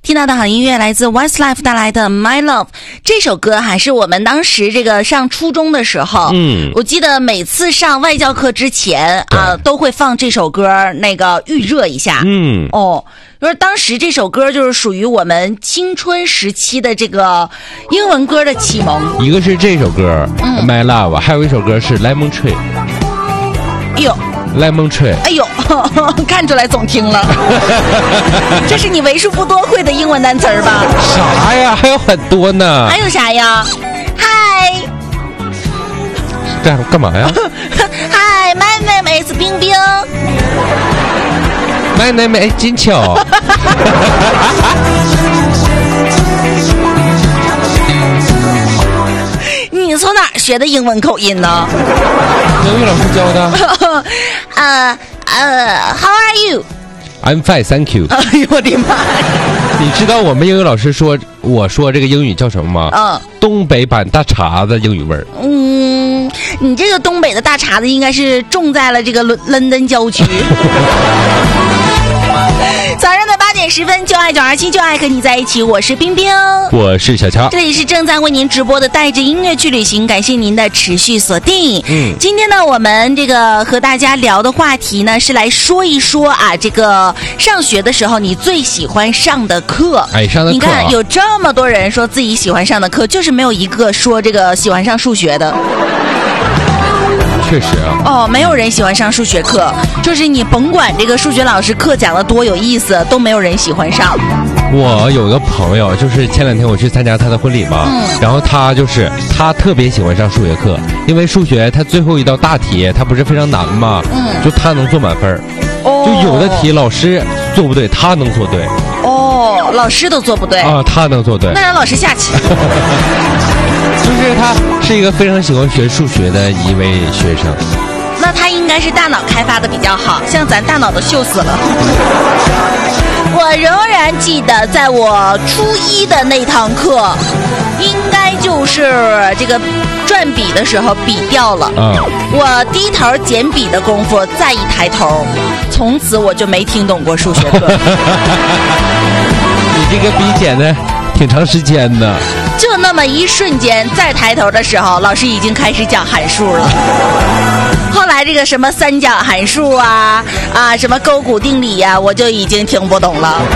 听到的好音乐来自 Westlife 带来的 My Love， 这首歌还是我们当时这个上初中的时候，我记得每次上外教课之前啊，都会放这首歌，那个预热一下。就是当时这首歌就是属于我们青春时期的这个英文歌的启蒙。 一个是这首歌My Love， 还有一首歌是 Lemon Tree。 哎呦 Lemon Tree， 哎呦，看出来总听了。这是你为数不多会的英文单词吧？ 啥呀？还有很多呢。 还有啥呀？嗨， 这样干嘛呀？ 嗨 ，My name is 冰冰。 My name is 金秋。 你从哪儿学的英文口音呢？ 英语老师教的。 How are you? I'm fine, thank you. 哎呦我的妈呀！ 你知道我们英语老师说我说这个英语叫什么吗？东北版大碴子英语味儿。 你这个东北的大碴子应该是种在了这个伦敦郊区。早上的8点10分，就爱927，就爱和你在一起。我是冰冰， 我是小乔， 这里是正在为您直播的带着音乐去旅行，感谢您的持续锁定。今天呢，我们这个和大家聊的话题呢，是来说一说啊，这个上学的时候你最喜欢上的课。 上的课， 你看有这么多人说自己喜欢上的课，就是没有一个说这个喜欢上数学的。 确实啊。 没有人喜欢上数学课，就是你甭管这个数学老师课讲的多有意思，都没有人喜欢上。 我有个朋友，就是前2天我去参加他的婚礼嘛，然后他特别喜欢上数学课，因为数学他最后一道大题，他不是非常难嘛，就他能做满分。就有的题老师做不对，他能做对。 老师都做不对啊，他能做对， 那让老师下去。 就是他是一个非常喜欢学数学的一位学生。 那他应该是大脑开发的比较好，像咱大脑都锈死了。我仍然记得在我初1的那堂课，应该就是这个转笔的时候笔掉了。我低头捡笔的功夫，再一抬头，从此我就没听懂过数学课。 你这个笔捡的挺长时间的。 就那么一瞬间，再抬头的时候，老师已经开始讲函数了。后来这个什么三角函数啊，什么勾股定理呀，我就已经听不懂了。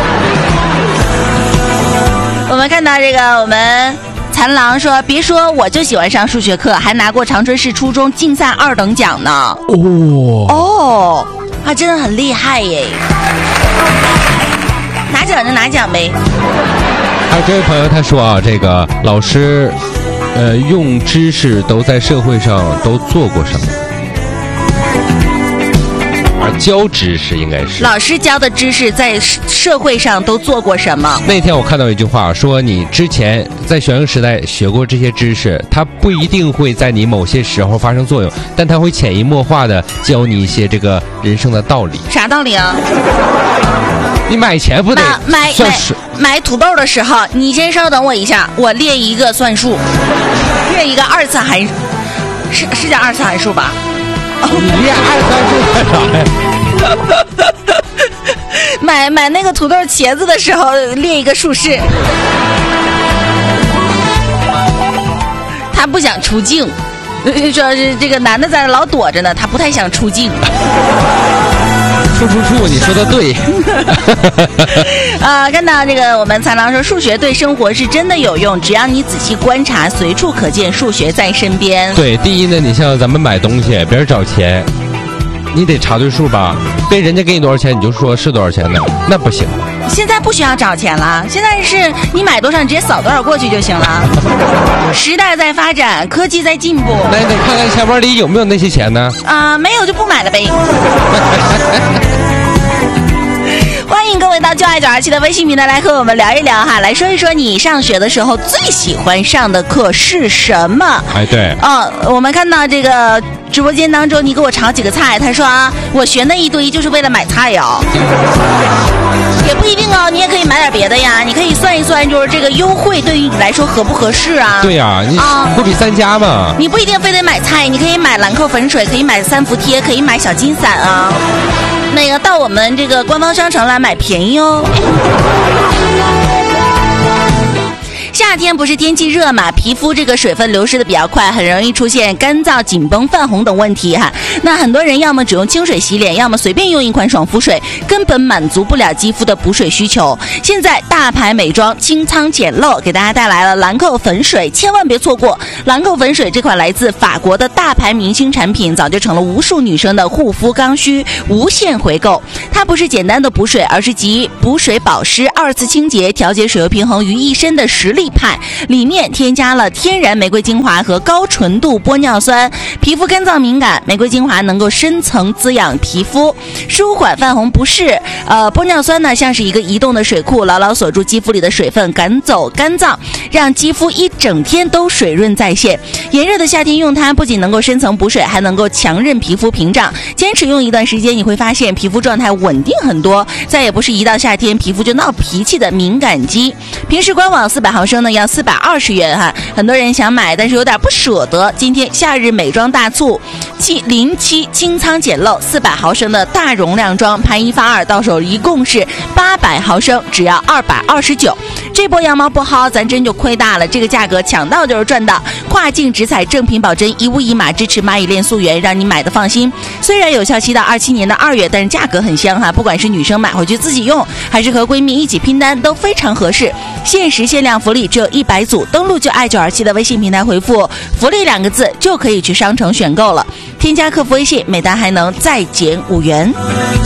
我们看到这个，我们残狼说，别说我就喜欢上数学课，还拿过长春市初中竞赛2等奖呢。他真的很厉害耶。拿奖就拿奖呗。 还有这位朋友他说啊，这个老师用知识都在社会上都做过什么？教知识应该是老师教的知识在社会上都做过什么？ 那天我看到一句话说，你之前在学生时代学过这些知识，它不一定会在你某些时候发生作用，但它会潜移默化的教你一些这个人生的道理。 啥道理啊？ 你买钱不得买土豆的时候，你先稍等我一下，我列一个算术，列一个2次函数，是叫2次函数吧？ 你列2次函数干啥呀？ 买那个土豆茄子的时候列一个竖式。他不想出镜，说是这个男的在那老躲着呢，他不太想出镜。 处，你说的对。 看到这个我们残狼说，数学对生活是真的有用，只要你仔细观察，随处可见数学在身边。 对，第一呢，你像咱们买东西，别人找钱，你得查对数吧，别人家给你多少钱你就说是多少钱的，那不行。 现在不需要找钱了，现在是你买多少你直接扫多少过去就行了。时代在发展，科技在进步。 那你得看看钱包里有没有那些钱呢？ 没有就不买了呗。欢迎各位到就爱927的微信平台来和我们聊一聊哈，来说一说你上学的时候最喜欢上的课是什么？ 对。 我们看到这个直播间当中，你给我炒几个菜，他说我学那一堆就是为了买菜呀。也不一定哦，你也可以买点别的呀。你可以算一算，就是这个优惠对于你来说合不合适啊？ 对呀，你不比3家嘛。 你不一定非得买菜，你可以买兰蔻粉水，可以买3伏贴，可以买小金伞啊。那个到我们这个官方商城来买便宜哦。 夏天不是天气热嘛，皮肤这个水分流失的比较快，很容易出现干燥、紧绷、泛红等问题哈。那很多人要么只用清水洗脸，要么随便用一款爽肤水，根本满足不了肌肤的补水需求。现在大牌美妆清仓简陋给大家带来了兰蔻粉水，千万别错过。兰蔻粉水这款来自法国的大牌明星产品，早就成了无数女生的护肤刚需，无限回购。它不是简单的补水，而是集补水保湿、二次清洁、调节水油平衡于一身的实力派。里面添加了天然玫瑰精华和高纯度玻尿酸，皮肤干燥敏感，玫瑰精华能够深层滋养皮肤，舒缓泛红不适。玻尿酸呢像是一个移动的水库，牢牢锁住肌肤里的水分，赶走干燥，让肌肤一整天都水润在线。炎热的夏天用它，不仅能够深层补水，还能够强韧皮肤屏障。坚持用一段时间，你会发现皮肤状态稳定很多，再也不是一到夏天皮肤就闹脾气的敏感肌。平时官网400毫升呢要420元哈，很多人想买，但是有点不舍得。今天夏日美妆大促，07清仓简陋400毫升的大容量装，盘1发2，到手一共是800毫升，只要229。这波羊毛不薅，咱真就亏大了。这个价格抢到就是赚到，跨境直采正品保真，1物1码，支持蚂蚁链溯源，让你买的放心。虽然有效期到27年的2月，但是价格很香哈，不管是女生买回去自己用，还是和闺蜜一起拼单，都非常合适。限时限量福利只有100组，登录就爱927的微信平台回复福利2个字，就可以去商城选购了。添加客服微信，每单还能再减5元。